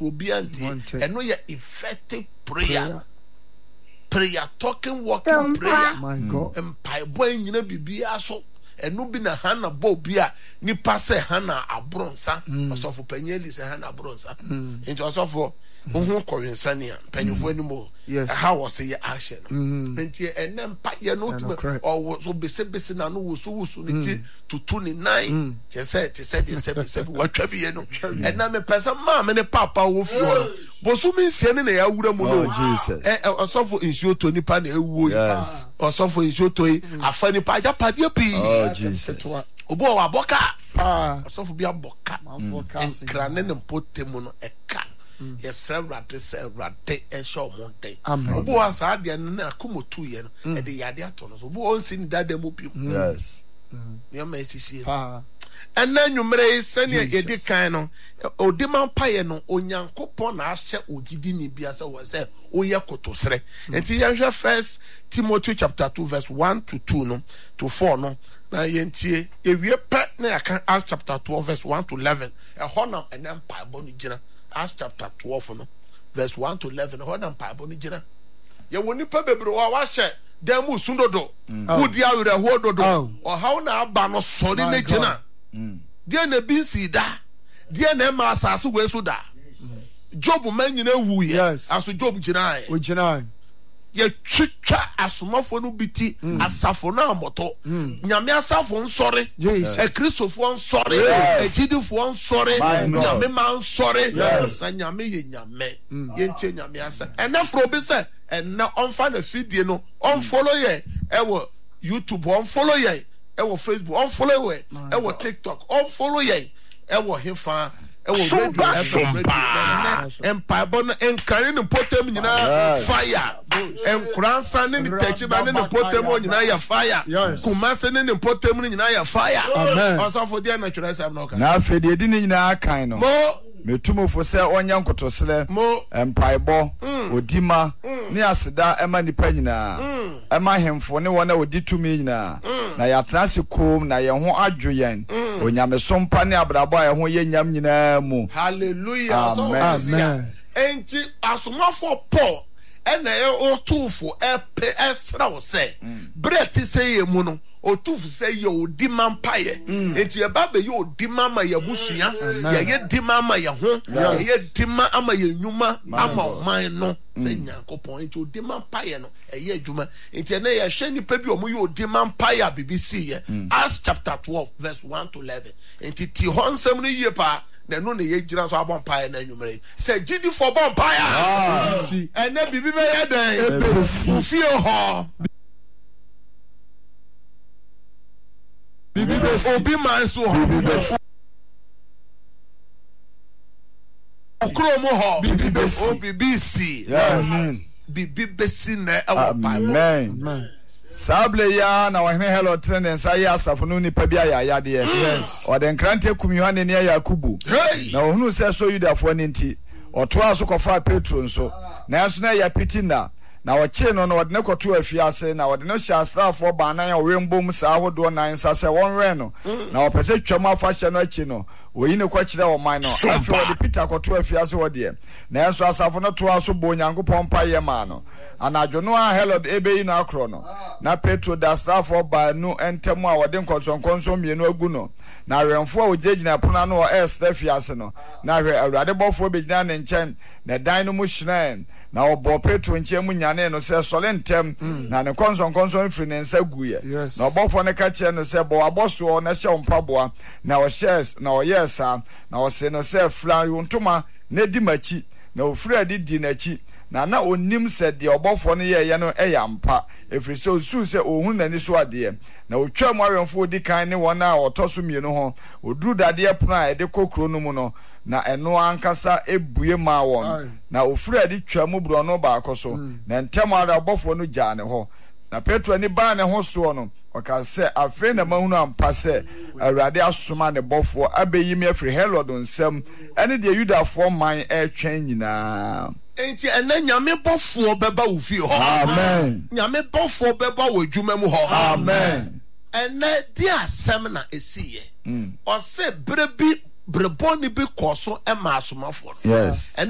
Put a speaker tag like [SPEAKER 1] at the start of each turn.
[SPEAKER 1] krobianti eno ye effective prayer talking walking prayer
[SPEAKER 2] my God
[SPEAKER 1] empai boy nyina bibia so eno bi na Hannah bobia nipa se Hannah abronsa osofo panyeli se Hannah abronsa enti osofo Uhu Koreansania, Pennyfo anymore.
[SPEAKER 2] Yes.
[SPEAKER 1] How was the action? And then Paya no or so be said, no was so to 29. Just said, what Treviano. And I'm a person, Mam, and a papa wolf. Bosumi sending a Udamuno, Jesus. Or so for issue to Nipan, yes. Or so for issue to a funny Paya Padia.
[SPEAKER 3] Oh, Jesus.
[SPEAKER 1] Obo Boca. So for be a boca. And cranen and put them on a cat. Yes, sir, Rate, and show Monte. Obo was hard and Akumo 2 years, and the Yadiaton. Obo seen that they move you.
[SPEAKER 3] Yes.
[SPEAKER 1] Your Macy. And then you may send your Edicano, or Demand Piano, or Yanko Pon, Asher, or Gidini Biasa was there, or Yakoto Sre. And Tia first Timothy chapter 2, verse 1 to 2, no, to 4, no. Now, Yentie, if you're partner, I can ask chapter 12, verse 1 to 11, a honor and empire bonigina. Acts chapter 12, no, verse 1 to 11. Hold on, Bible, Nijina. You will not pay wash it. Then move Sundodo. Would you have a word or how now Bano Sodi Nejina? Dear Nebinsi da. Dear Nema Sasu Wesuda. Job man, you know who, yes, as to Job Jinai. Which Jinai. Ye chicha asumafonu biti asafona moto nyame asafon sorry a Christopher sorry a Jidifon sorry nyame man sorry na nyame ye nyame ye nche nyame asa enafro bi se na onfa na feed no on follow ye ewo YouTube on follow ye ewo Facebook on follow ye ewo TikTok on follow ye ewo hefa Empire Bonner and carrying the potem in fire and Kransan in the Techiman in the potem in fire. Kumasan in the potem in fire. Also for the natural I'm not now for the dinner in our kind of me tumo for sale on young Cotosle Empire Bo Odima Niasida Emma Penina Emma him for no one would do to me now. Na Yatrasi comb na your home adjuyan when Yam some panny abraboy who yam mu. Hallelujah. Amen. Ain't it as much for Paul and a 2 for PS say Brett say a mono. O tu say yo demand pie. Enti ye babe yo demand ma yabusia. Ye demand ma ya ho. Ye demand ama ye nyuma ama man no. Say Nyankopon enti o demand pie no. Eye adwuma. Enti na ye hwe nipa bi omo yo demand pie BBC ye. Acts chapter 12 verse 1 to 11. Enti ti ho nsem no ye pa. Na no na ye gira so abon pie na nwumere. Say gidi for bon pie. And na bibi be ye den. Ufie ho. Obi man so Okromo ho BBC yes BBC na amen Sable ya na wahene hello trend and say asafo no nipa bia ya yade yes o de nkrante kum Yohane ne Yakubu na ohunu se so Yudafo ne nti oto aso kofa Petro nso na enso na ya pitina na wache no wode ne koto afiase na wode no hya asrafo banan owembom sa ahodo nan sa se wonwe no na opese twam afahye no achi no oyi ne kwakire o man no afi wode Peter koto afiase wode na enso asafo no to aso bo Nyankopon paye ma no anadwo no a Herod ebeyi no akro no na Petro da asrafo ba no entemu a wode nkonsonkonso mienu agu no na awemfo a ogegina pona no o afiase no na hwe awurade bofo begina ne nchen na dan no mu hyren na obo Petro nchemu nyane no se solentem na ne konson firi ne nsa guye na obofo ne ka che no se bo aboso na hye mpaboa na o shares na o yesa na o se no se flan yontuma na di machi na o firi di nachi na onim se de obofo no ye no eyampa efiri se osu se ohun nani so ade na otwam awemfo di kan ne wona otoso mienu ho oduru dade pono a ede kokro no mu no na eno ankasa ebue ma won na ofiri ade twam bro no ba akoso na ntem ara obofo no gya ne ho na Petro ni ba ne ho so no oka se afre na mahunu ampa se awurade asoma ne bofo abeyimi afri Herod nsem ene de Yudafo man etwen nyina enti ene nyame bofo beba wo fi ho amen nyame bofo beba wo dwuma mu ho amen ene di asem na esiye o se brebi breboni bi koso e ma asomafo yes